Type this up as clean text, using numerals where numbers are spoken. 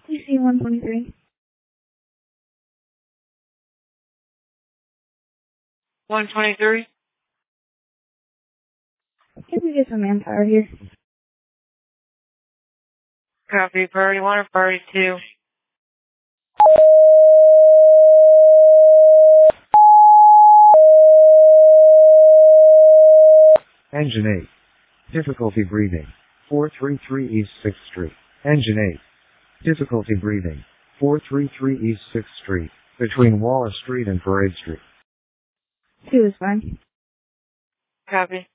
DC 123. 123? Can we get some manpower here? Copy. Priority 1 or Priority 2? Engine 8. Difficulty breathing. 433 East 6th Street. Engine 8. Difficulty breathing. 433 East 6th Street. Between Wallace Street and Parade Street. 2 is fine. Copy.